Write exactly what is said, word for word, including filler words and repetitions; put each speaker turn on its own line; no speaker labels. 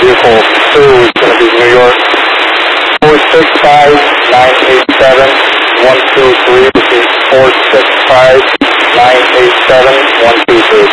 vehicle two is going to be New York four six five nine eight seven one two three. Repeat, four six five nine eight seven one two three.